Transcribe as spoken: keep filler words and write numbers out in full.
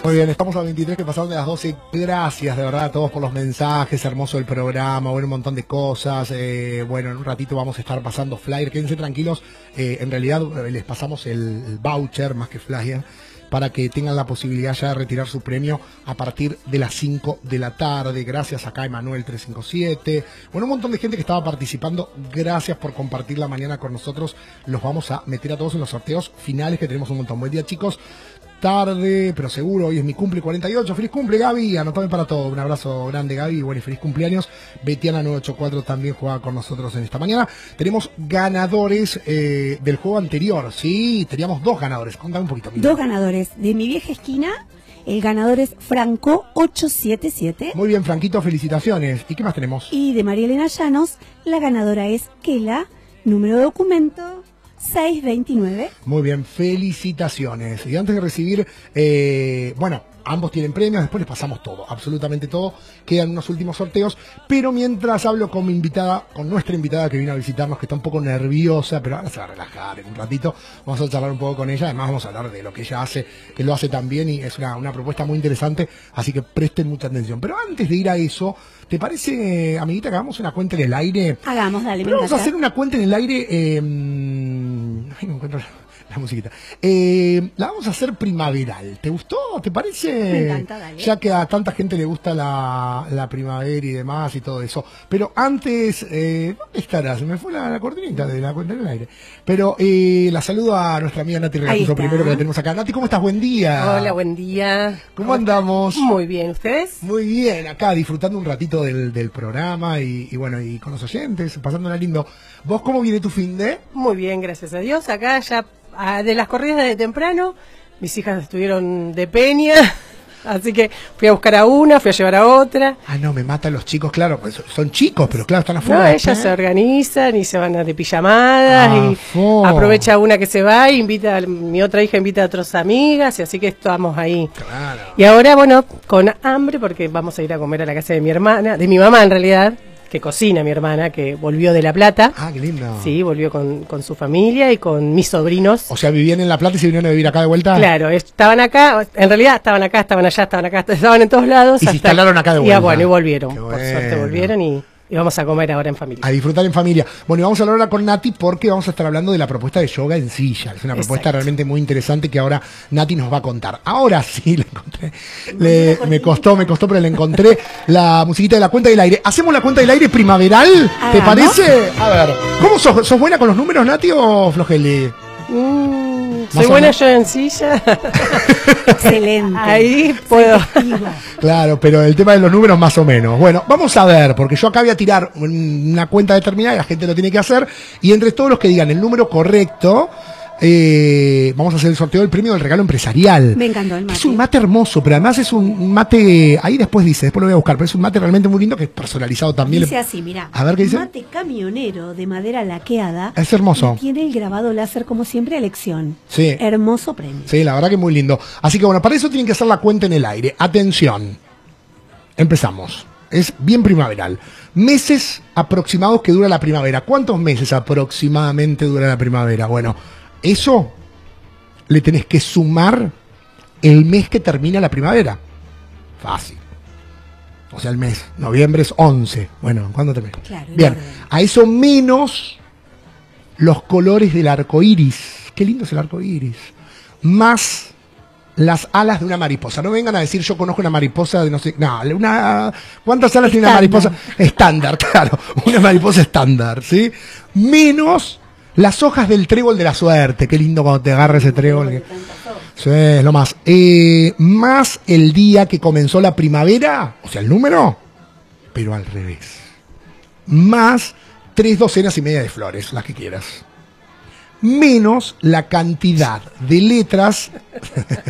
Muy bien, estamos a veintitrés que pasaron de las doce. Gracias de verdad a todos por los mensajes, hermoso el programa, bueno, un montón de cosas. Eh, bueno, en un ratito vamos a estar pasando flyer, quédense tranquilos. Eh, en realidad eh, les pasamos el, el voucher más que flyer para que tengan la posibilidad ya de retirar su premio a partir de las cinco de la tarde. Gracias acá a Emanuel trescientos cincuenta y siete. Bueno, un montón de gente que estaba participando. Gracias por compartir la mañana con nosotros. Los vamos a meter a todos en los sorteos finales que tenemos un montón. Buen día, chicos. Tarde, pero seguro, hoy es mi cumple cuarenta y ocho. Feliz cumple, Gaby, anotame para todo. Un abrazo grande, Gaby, y bueno, y feliz cumpleaños. Betiana nueve ocho cuatro también juega con nosotros en esta mañana. Tenemos ganadores eh, del juego anterior, ¿sí? Teníamos dos ganadores, contame un poquito. Mira. Dos ganadores. De mi vieja esquina, el ganador es Franco ocho siete siete. Muy bien, Franquito, felicitaciones. ¿Y qué más tenemos? Y de María Elena Llanos, la ganadora es Kela, número de documento seiscientos veintinueve. Muy bien, felicitaciones. Y antes de recibir, eh, bueno, ambos tienen premios, después les pasamos todo, absolutamente todo. Quedan unos últimos sorteos, pero mientras hablo con mi invitada, con nuestra invitada que vino a visitarnos, que está un poco nerviosa, pero ahora se va a relajar en un ratito. Vamos a charlar un poco con ella, además vamos a hablar de lo que ella hace, que lo hace también y es una, una propuesta muy interesante, así que presten mucha atención. Pero antes de ir a eso, ¿te parece, amiguita, que hagamos una cuenta en el aire? Hagamos, dale. Pero vamos a hacer una cuenta en el aire. Eh, ay, no encuentro la, la musiquita. Eh, la vamos a hacer primaveral. ¿Te gustó? ¿Te parece? Me encanta, dale. Ya que a tanta gente le gusta la, la primavera y demás y todo eso. Pero antes, eh, ¿dónde estará? Se me fue la, la cortinita de la cuenta en el aire. Pero eh, la saludo a nuestra amiga Nati Regaluso primero, que la tenemos acá. Nati, ¿cómo estás? Buen día. Hola, buen día. ¿Cómo, ¿Cómo andamos? Muy bien, ¿ustedes? Muy bien, acá disfrutando un ratito del, del programa y, y bueno, y con los oyentes, pasándola lindo. ¿Vos cómo viene tu fin de? Muy bien, gracias a Dios. Acá ya a, de las corridas de temprano, mis hijas estuvieron de peña, así que fui a buscar a una, fui a llevar a otra. Ah, no, me matan los chicos, claro, pues son chicos, pero claro, están afuera. No, ellas se organizan y se van a de pijamadas ah, y fo. aprovecha una que se va, invita, mi otra hija invita a otras amigas y así que estamos ahí. Claro. Y ahora, bueno, con hambre porque vamos a ir a comer a la casa de mi hermana, de mi mamá en realidad, que cocina mi hermana, que volvió de La Plata. Ah, qué lindo. Sí, volvió con, con su familia y con mis sobrinos. O sea, vivían en La Plata y se vinieron a vivir acá de vuelta. Claro, estaban acá, en realidad estaban acá, estaban allá, estaban acá, estaban en todos lados. Y se instalaron acá de vuelta. Y bueno, y volvieron, qué por bueno. suerte volvieron y, y vamos a comer ahora en familia. A disfrutar en familia. Bueno, y vamos a hablar ahora con Nati porque vamos a estar hablando de la propuesta de yoga en silla. Es una propuesta Exacto. realmente muy interesante que ahora Nati nos va a contar. Ahora sí la encontré. Le, me costó, me costó, pero le encontré la musiquita de la cuenta del aire. ¿Hacemos la cuenta del aire primaveral? ¿Te ¿Hagamos? parece? A ver, ¿cómo sos? ¿Sos buena con los números, Nati, o flojeli? Mm, Más soy o buena menos. yo en silla. Excelente. Ahí puedo. Claro, pero el tema de los números más o menos. Bueno, vamos a ver, porque yo acá voy a tirar una cuenta determinada y la gente lo tiene que hacer. Y entre todos los que digan el número correcto, eh, vamos a hacer el sorteo del premio del regalo empresarial. Me encantó el mate. Es un mate hermoso, pero además es un mate, ahí después dice, después lo voy a buscar, pero es un mate realmente muy lindo que es personalizado también. Dice así, mira. A ver qué dice. Mate camionero de madera laqueada. Es hermoso. Y tiene el grabado láser como siempre a elección. Sí. Hermoso premio. Sí, la verdad que muy lindo. Así que bueno, para eso tienen que hacer la cuenta en el aire. Atención. Empezamos. Es bien primaveral. Meses aproximados que dura la primavera. ¿Cuántos meses aproximadamente dura la primavera? Bueno, eso le tenés que sumar el mes que termina la primavera. Fácil. O sea, el mes. Noviembre es once. Bueno, ¿cuándo termina? Claro, bien. claro. A eso menos los colores del arco iris. Qué lindo es el arco iris. Más las alas de una mariposa. No vengan a decir yo conozco una mariposa de no sé. No, una. ¿Cuántas alas tiene una mariposa? Estándar, claro. Una mariposa estándar, ¿sí? Menos las hojas del trébol de la suerte. Qué lindo cuando te agarra ese trébol. Sí, es lo más. Eh, más el día que comenzó la primavera, o sea, el número, pero al revés. Más tres docenas y media de flores, las que quieras. Menos la cantidad de letras